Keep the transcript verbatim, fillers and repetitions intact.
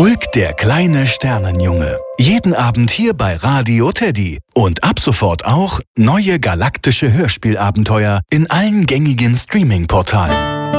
Hulk, der kleine Sternenjunge. Jeden Abend hier bei Radio Teddy. Und ab sofort auch neue galaktische Hörspielabenteuer in allen gängigen Streaming-Portalen.